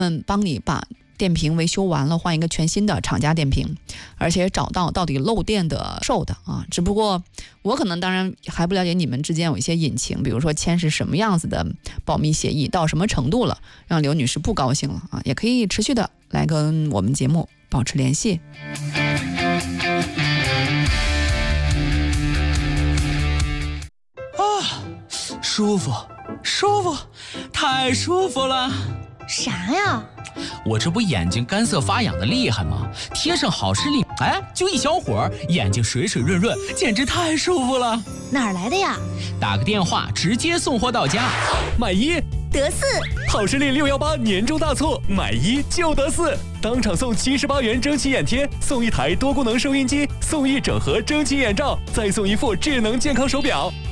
帮你把电瓶维修完了，换一个全新的厂家电瓶，而且找到底漏电的受的啊。只不过我可能当然还不了解你们之间有一些隐情，比如说签是什么样子的保密协议，到什么程度了，让刘女士不高兴了啊，也可以持续的来跟我们节目保持联系。 舒服，舒服，太舒服了。 啥呀？ 我这不眼睛干涩发痒的厉害吗？贴上好视力，就一小会儿，眼睛水水润润，简直太舒服了。 哪儿来的呀？ 打个电话，直接送货到家。 买一得四， 好视力618年终大促，买一就得四，当场送78元蒸汽眼贴，送一台多功能收音机，送一整盒蒸汽眼罩，再送一副智能健康手表。